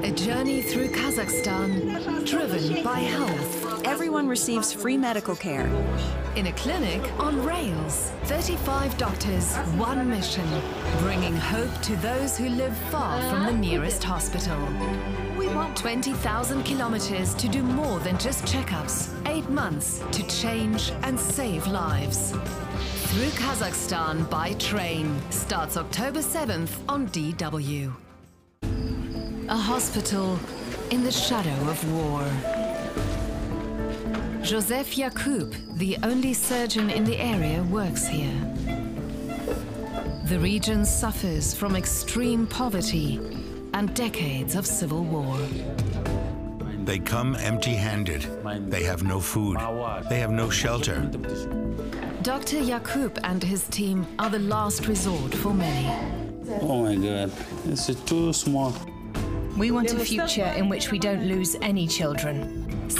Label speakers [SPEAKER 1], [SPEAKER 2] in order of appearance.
[SPEAKER 1] A journey through Kazakhstan, driven by health.
[SPEAKER 2] Everyone receives free medical care.
[SPEAKER 1] In a clinic on rails. 35 doctors, one mission. Bringing hope to those who live far from the nearest hospital. We want 20,000 kilometers to do more than just checkups. 8 months to change and save lives. Through Kazakhstan by train. Starts October 7th on DW. A hospital in the shadow of war. Joseph Yacoub, the only surgeon in the area, works here. The region suffers from extreme poverty and decades of civil war.
[SPEAKER 3] They come empty-handed. They have no food. They have no shelter.
[SPEAKER 1] Dr. Yacoub and his team are the last resort for many.
[SPEAKER 4] Oh my God, it's too small.
[SPEAKER 5] We want a future in which we don't lose any children.